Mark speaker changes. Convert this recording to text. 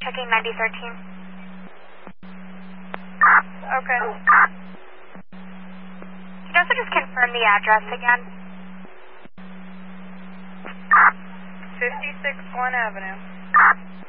Speaker 1: checking 9013.
Speaker 2: Okay.
Speaker 1: Can you also just confirm the address again?
Speaker 2: 56 Glen Avenue.